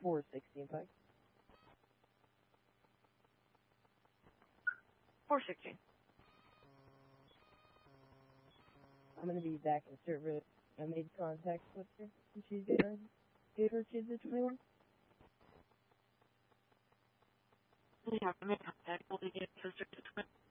460 Pike. 460. I'm gonna be back in service. I made contact with her, and she's gonna get her kids at 21. We have to make contact. We'll be getting closer to 20.